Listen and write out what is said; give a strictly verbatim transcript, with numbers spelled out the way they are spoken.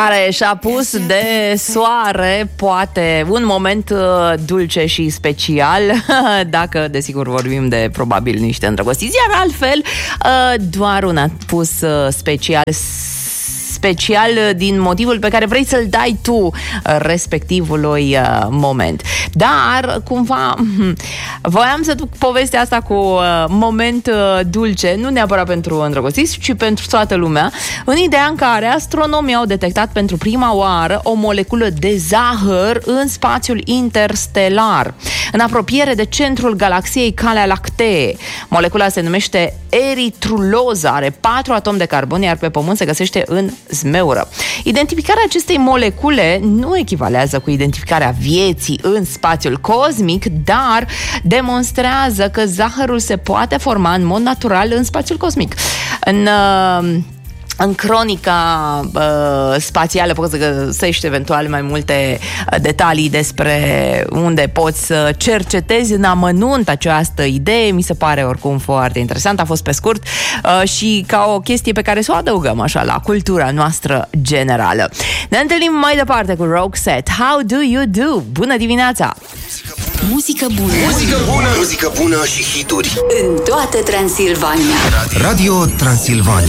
care și-a pus de soare, poate un moment dulce și special, dacă desigur vorbim de probabil niște îndrăgostiți, iar altfel doar un apus special special din motivul pe care vrei să-l dai tu respectivului uh, moment. Dar, cumva, voiam să duc povestea asta cu uh, moment uh, dulce, nu neapărat pentru îndrăgostiți, ci pentru toată lumea, în ideea în care astronomii au detectat pentru prima oară o moleculă de zahăr în spațiul interstelar, în apropiere de centrul galaxiei Calea Lactee. Molecula se numește eritruloză, are patru atomi de carbon, iar pe Pământ se găsește în zmeură. Identificarea acestei molecule nu echivalează cu identificarea vieții în spațiul cosmic, dar demonstrează că zahărul se poate forma în mod natural în spațiul cosmic. În uh, În cronica uh, spațială poți să găsești eventual mai multe uh, detalii despre unde poți să cercetezi în amănunt această idee. Mi se pare oricum foarte interesant. A fost pe scurt uh, și ca o chestie pe care să o adăugăm așa la cultura noastră generală. Ne întâlnim mai departe cu Roxette. How do you do? Bună dimineața! Muzică bună. Muzică bună, muzică bună și hituri în toată Transilvania. Radio Transilvania.